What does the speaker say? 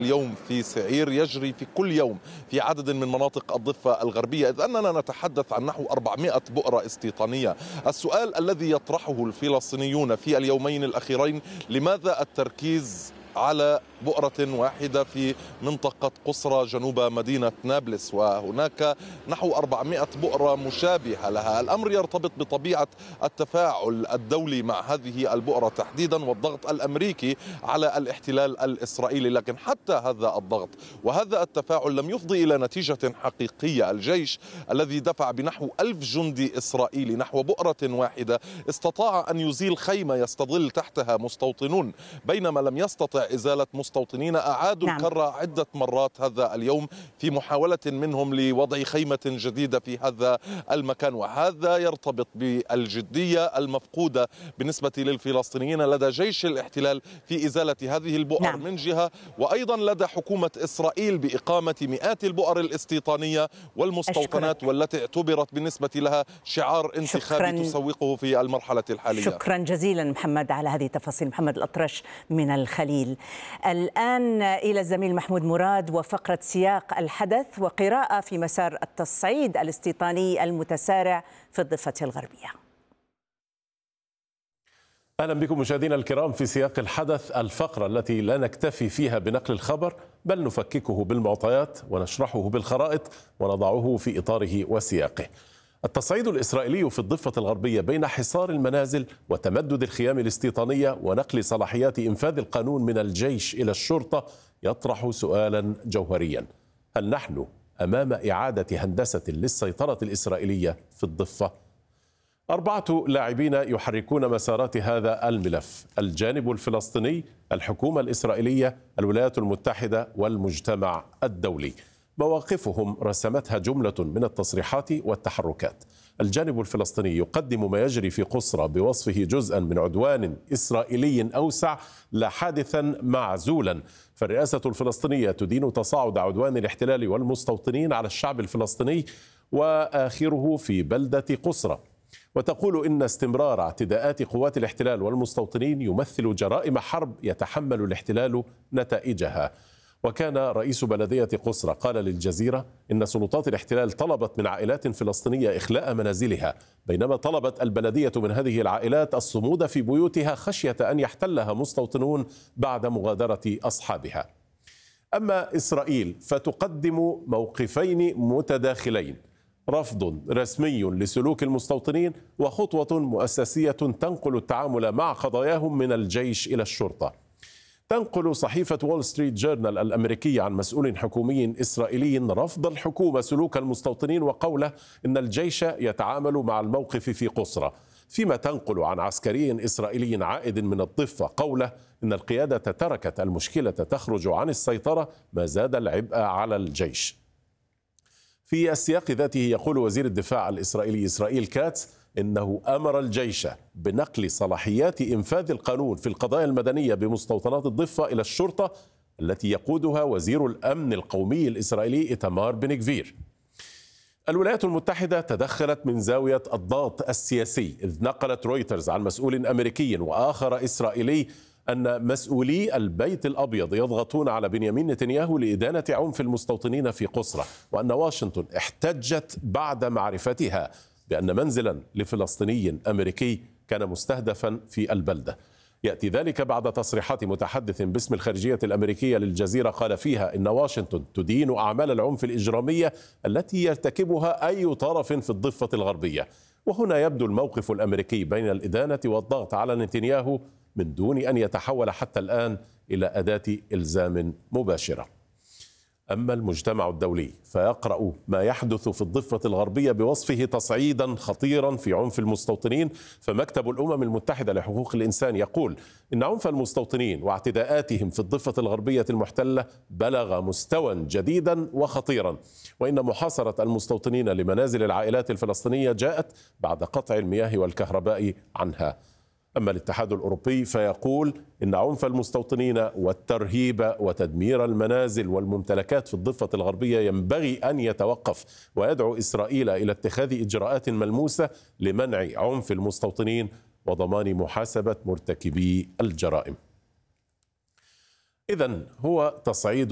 اليوم في سعير يجري في كل يوم في عدد من مناطق الضفة الغربية، إذ أننا نتحدث عن نحو 400 بؤرة استيطانية. السؤال الذي يطرحه الفلسطينيون في اليومين الأخيرين: لماذا التركيز على بؤرة واحدة في منطقة قصرى جنوب مدينة نابلس، وهناك نحو 400 بؤرة مشابهة لها؟ الأمر يرتبط بطبيعة التفاعل الدولي مع هذه البؤرة تحديدا، والضغط الأمريكي على الاحتلال الإسرائيلي. لكن حتى هذا الضغط وهذا التفاعل لم يفضي إلى نتيجة حقيقية. الجيش الذي دفع بنحو 1000 جندي إسرائيلي نحو بؤرة واحدة استطاع أن يزيل خيمة يستظل تحتها مستوطنون، بينما لم يستطع إزالة مستوطنين أعادوا الكرة عدة مرات هذا اليوم في محاولة منهم لوضع خيمة جديدة في هذا المكان. وهذا يرتبط بالجدية المفقودة بالنسبة للفلسطينيين لدى جيش الاحتلال في إزالة هذه البؤر من جهة، وأيضا لدى حكومة إسرائيل بإقامة مئات البؤر الاستيطانية والمستوطنات، والتي اعتبرت بالنسبة لها شعار انتخابي تسوقه في المرحلة الحالية. شكرا جزيلا محمد على هذه التفاصيل. محمد الأطرش من الخليل. الآن إلى الزميل محمود مراد وفقرة سياق الحدث وقراءة في مسار التصعيد الاستيطاني المتسارع في الضفة الغربية. أهلا بكم مشاهدينا الكرام في سياق الحدث، الفقرة التي لا نكتفي فيها بنقل الخبر بل نفككه بالمعطيات ونشرحه بالخرائط ونضعه في إطاره وسياقه. التصعيد الإسرائيلي في الضفة الغربية بين حصار المنازل وتمدد الخيام الاستيطانية ونقل صلاحيات إنفاذ القانون من الجيش إلى الشرطة يطرح سؤالا جوهريا: هل نحن أمام إعادة هندسة للسيطرة الإسرائيلية في الضفة؟ 4 لاعبين يحركون مسارات هذا الملف: الجانب الفلسطيني، الحكومة الإسرائيلية، الولايات المتحدة والمجتمع الدولي. مواقفهم رسمتها جملة من التصريحات والتحركات. الجانب الفلسطيني يقدم ما يجري في قصرى بوصفه جزءا من عدوان إسرائيلي أوسع لا حادثا معزولا، فالرئاسة الفلسطينية تدين تصاعد عدوان الاحتلال والمستوطنين على الشعب الفلسطيني وآخره في بلدة قصرى، وتقول إن استمرار اعتداءات قوات الاحتلال والمستوطنين يمثل جرائم حرب يتحمل الاحتلال نتائجها. وكان رئيس بلدية قصرى قال للجزيرة إن سلطات الاحتلال طلبت من عائلات فلسطينية إخلاء منازلها، بينما طلبت البلدية من هذه العائلات الصمود في بيوتها خشية أن يحتلها مستوطنون بعد مغادرة أصحابها. أما إسرائيل فتقدم موقفين متداخلين: رفض رسمي لسلوك المستوطنين، وخطوة مؤسسية تنقل التعامل مع قضاياهم من الجيش إلى الشرطة. تنقل صحيفة وول ستريت جورنال الأمريكية عن مسؤول حكومي إسرائيلي رفض الحكومة سلوك المستوطنين وقوله إن الجيش يتعامل مع الموقف في قصرى، فيما تنقل عن عسكري إسرائيلي عائد من الضفة قوله إن القيادة تركت المشكلة تخرج عن السيطرة، ما زاد العبء على الجيش. في السياق ذاته يقول وزير الدفاع الإسرائيلي إسرائيل كاتس إنه أمر الجيش بنقل صلاحيات إنفاذ القانون في القضايا المدنية بمستوطنات الضفة إلى الشرطة التي يقودها وزير الأمن القومي الإسرائيلي إيتمار بن غفير. الولايات المتحدة تدخلت من زاوية الضغط السياسي، إذ نقلت رويترز عن مسؤول أمريكي وآخر إسرائيلي أن مسؤولي البيت الأبيض يضغطون على بنيامين نتنياهو لإدانة عنف المستوطنين في قصرى، وأن واشنطن احتجت بعد معرفتها بأن منزلا لفلسطيني أمريكي كان مستهدفا في البلدة. يأتي ذلك بعد تصريحات متحدث باسم الخارجية الأمريكية للجزيرة قال فيها إن واشنطن تدين أعمال العنف الإجرامية التي يرتكبها أي طرف في الضفة الغربية. وهنا يبدو الموقف الأمريكي بين الإدانة والضغط على نتنياهو من دون أن يتحول حتى الآن إلى أداة إلزام مباشرة. أما المجتمع الدولي فيقرأ ما يحدث في الضفة الغربية بوصفه تصعيدا خطيرا في عنف المستوطنين، فمكتب الأمم المتحدة لحقوق الإنسان يقول إن عنف المستوطنين واعتداءاتهم في الضفة الغربية المحتلة بلغ مستوى جديدا وخطيرا، وإن محاصرة المستوطنين لمنازل العائلات الفلسطينية جاءت بعد قطع المياه والكهرباء عنها. أما الاتحاد الأوروبي فيقول إن عنف المستوطنين والترهيب وتدمير المنازل والممتلكات في الضفة الغربية ينبغي أن يتوقف، ويدعو إسرائيل إلى اتخاذ إجراءات ملموسة لمنع عنف المستوطنين وضمان محاسبة مرتكبي الجرائم. إذن هو تصعيد